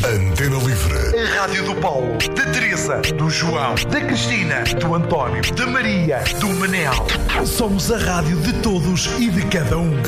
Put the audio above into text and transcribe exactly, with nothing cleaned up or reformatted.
Antena Livre. A Rádio do Paulo, da Teresa, do João, da Cristina, do António, da Maria, do Manel. Somos a rádio de todos e de cada um.